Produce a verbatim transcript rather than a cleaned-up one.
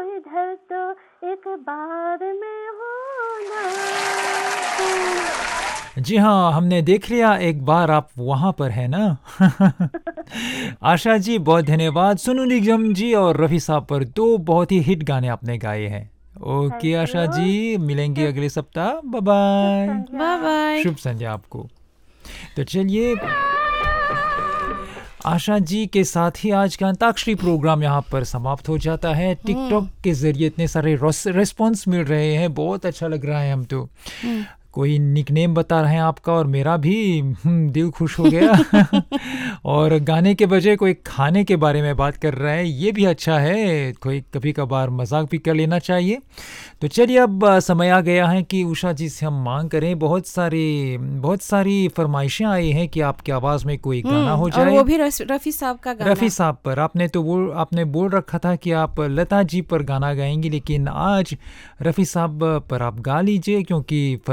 इधर तो एक बार में होना। जी हाँ, हमने देख लिया एक बार आप वहाँ पर हैं ना। आशा जी बहुत धन्यवाद। सोनू निगम जी और रफ़ी साहब पर दो बहुत ही हिट गाने आपने गाए हैं। Okay thank Asha you. जी, मिलेंगे शुभ अगले सप्ताह। बाय शुभ बाय। संध्या। Bye bye. शुभ संध्या आपको। तो चलिए आशा जी के साथ ही आज का अंताक्षरी प्रोग्राम यहाँ पर समाप्त हो जाता है। टिकटॉक के ज़रिए इतने सारे रेस्पॉन्स मिल रहे हैं, बहुत अच्छा लग रहा है। हम तो कोई निकनेम बता रहे हैं आपका और मेरा भी हम्म, दिल खुश हो गया। और गाने के बजाय कोई खाने के बारे में बात कर रहा है, ये भी अच्छा है। कोई कभी कभार मजाक भी कर लेना चाहिए। तो चलिए अब आ, समय आ गया है कि उषा जी से हम मांग करें। बहुत सारी बहुत सारी फरमाइशें आई हैं कि आपकी आवाज़ में कोई गाना हो और जाए। वो भी रस- रफ़ी साहब का गाना। रफ़ी साहब पर आपने तो बोल आपने बोल रखा था कि आप लता जी पर गाना गाएंगी, लेकिन आज रफ़ी साहब पर आप गा लीजिए क्योंकि